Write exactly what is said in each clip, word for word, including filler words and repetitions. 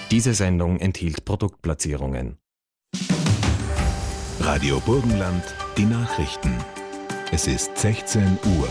Diese Sendung enthielt Produktplatzierungen. Radio Burgenland, die Nachrichten. Es ist sechzehn Uhr.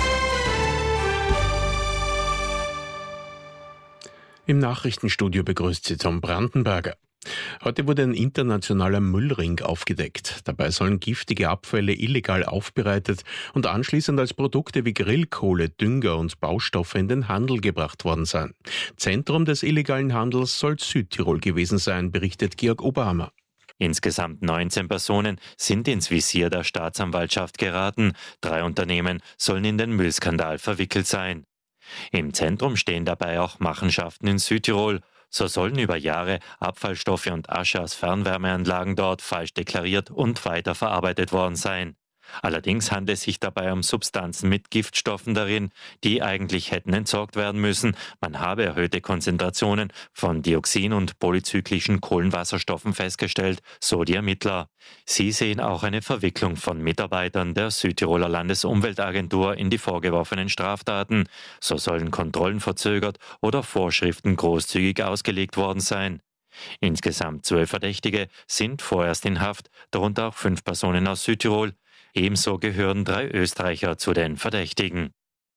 Im Nachrichtenstudio begrüßt sie Tom Brandenberger. Heute wurde ein internationaler Müllring aufgedeckt. Dabei sollen giftige Abfälle illegal aufbereitet und anschließend als Produkte wie Grillkohle, Dünger und Baustoffe in den Handel gebracht worden sein. Zentrum des illegalen Handels soll Südtirol gewesen sein, berichtet Georg Oberhammer. Insgesamt neunzehn Personen sind ins Visier der Staatsanwaltschaft geraten. Drei Unternehmen sollen in den Müllskandal verwickelt sein. Im Zentrum stehen dabei auch Machenschaften in Südtirol. So sollen über Jahre Abfallstoffe und Asche aus Fernwärmeanlagen dort falsch deklariert und weiterverarbeitet worden sein. Allerdings handelt es sich dabei um Substanzen mit Giftstoffen darin, die eigentlich hätten entsorgt werden müssen. Man habe erhöhte Konzentrationen von Dioxin und polyzyklischen Kohlenwasserstoffen festgestellt, so die Ermittler. Sie sehen auch eine Verwicklung von Mitarbeitern der Südtiroler Landesumweltagentur in die vorgeworfenen Straftaten. So sollen Kontrollen verzögert oder Vorschriften großzügig ausgelegt worden sein. Insgesamt zwölf Verdächtige sind vorerst in Haft, darunter auch fünf Personen aus Südtirol. Ebenso gehören drei Österreicher zu den Verdächtigen.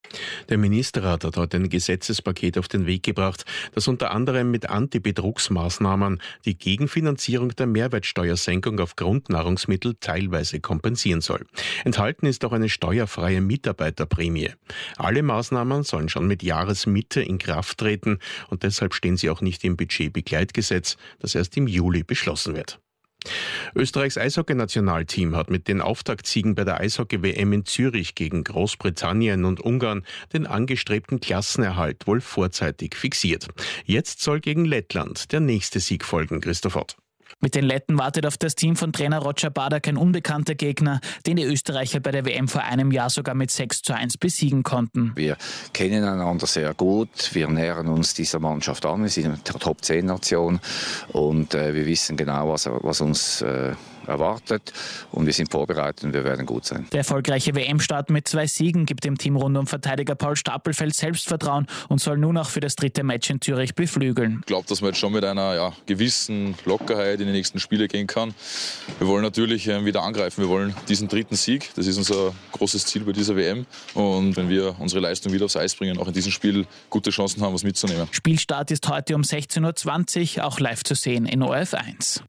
Der Ministerrat hat heute ein Gesetzespaket auf den Weg gebracht, das unter anderem mit Antibetrugsmaßnahmen die Gegenfinanzierung der Mehrwertsteuersenkung auf Grundnahrungsmittel teilweise kompensieren soll. Enthalten ist auch eine steuerfreie Mitarbeiterprämie. Alle Maßnahmen sollen schon mit Jahresmitte in Kraft treten und deshalb stehen sie auch nicht im Budgetbegleitgesetz, das erst im Juli beschlossen wird. Österreichs Eishockey-Nationalteam hat mit den Auftaktsiegen bei der Eishockey-W M in Zürich gegen Großbritannien und Ungarn den angestrebten Klassenerhalt wohl vorzeitig fixiert. Jetzt soll gegen Lettland der nächste Sieg folgen, Christoph Ott. Mit den Letten wartet auf das Team von Trainer Roger Bader kein unbekannter Gegner, den die Österreicher bei der W M vor einem Jahr sogar mit sechs zu eins besiegen konnten. Wir kennen einander sehr gut, wir nähern uns dieser Mannschaft an, wir sind eine Top zehn Nation und äh, wir wissen genau, was, was uns äh, erwartet und wir sind vorbereitet und wir werden gut sein. Der erfolgreiche W M-Start mit zwei Siegen gibt dem Team rund um Verteidiger Paul Stapelfeld Selbstvertrauen und soll nun auch für das dritte Match in Zürich beflügeln. Ich glaube, dass man jetzt schon mit einer ja, gewissen Lockerheit in die nächsten Spiele gehen kann. Wir wollen natürlich äh, wieder angreifen, wir wollen diesen dritten Sieg, das ist unser großes Ziel bei dieser W M und wenn wir unsere Leistung wieder aufs Eis bringen, auch in diesem Spiel gute Chancen haben, was mitzunehmen. Spielstart ist heute um sechzehn Uhr zwanzig, auch live zu sehen in O R F eins.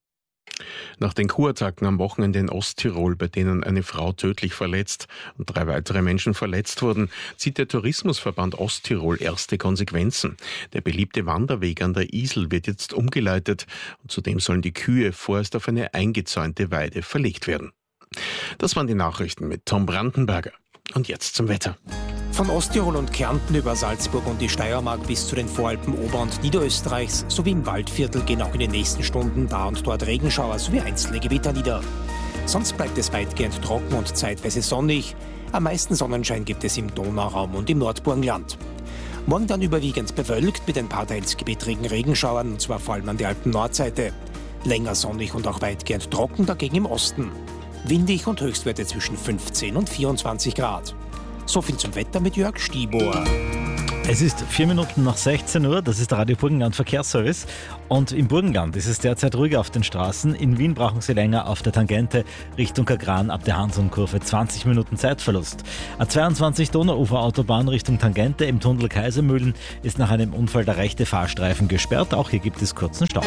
Nach den Kuhattacken am Wochenende in Osttirol, bei denen eine Frau tödlich verletzt und drei weitere Menschen verletzt wurden, zieht der Tourismusverband Osttirol erste Konsequenzen. Der beliebte Wanderweg an der Isel wird jetzt umgeleitet und zudem sollen die Kühe vorerst auf eine eingezäunte Weide verlegt werden. Das waren die Nachrichten mit Tom Brandenberger. Und jetzt zum Wetter. Von Osttirol und Kärnten über Salzburg und die Steiermark bis zu den Voralpen Ober- und Niederösterreichs sowie im Waldviertel gehen auch in den nächsten Stunden da und dort Regenschauer sowie einzelne Gewitter nieder. Sonst bleibt es weitgehend trocken und zeitweise sonnig. Am meisten Sonnenschein gibt es im Donauraum und im Nordburgenland. Morgen dann überwiegend bewölkt mit ein paar teils gewittrigen Regenschauern, und zwar vor allem an der Alpen-Nordseite. Länger sonnig und auch weitgehend trocken dagegen im Osten. Windig und Höchstwerte zwischen fünfzehn und vierundzwanzig Grad. So viel zum Wetter mit Jörg Stiebohr. Es ist vier Minuten nach sechzehn Uhr, das ist der Radio Burgenland Verkehrsservice. Und im Burgenland ist es derzeit ruhiger auf den Straßen. In Wien brauchen Sie länger auf der Tangente Richtung Kagran ab der Hansum-Kurve. zwanzig Minuten Zeitverlust. A zweiundzwanzig Donauufer-Autobahn Richtung Tangente im Tunnel Kaisermühlen ist nach einem Unfall der rechte Fahrstreifen gesperrt. Auch hier gibt es kurzen Stau.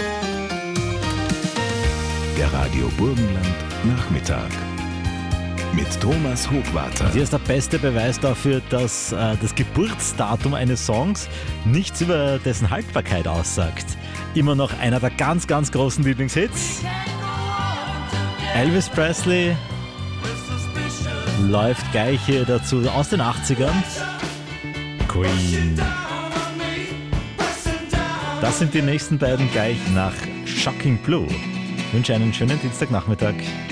Der Radio Burgenland Nachmittag mit Thomas Hochwarter. Hier ist der beste Beweis dafür, dass äh, das Geburtsdatum eines Songs nichts über dessen Haltbarkeit aussagt. Immer noch einer der ganz, ganz großen Lieblingshits. Elvis Presley läuft gleich hier dazu aus den achtzigern. Queen. Das sind die nächsten beiden gleich nach Shocking Blue. Ich wünsche einen schönen Dienstagnachmittag.